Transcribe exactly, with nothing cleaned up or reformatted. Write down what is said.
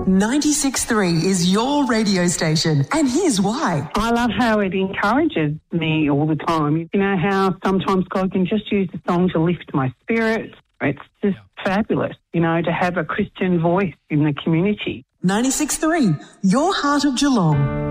ninety-six point three is your radio station, and here's why. I love how it encourages me all the time. You know how sometimes God can just use a song to lift my spirit. It's just yeah. fabulous, you know, to have a Christian voice in the community. ninety-six point three, your heart of Geelong.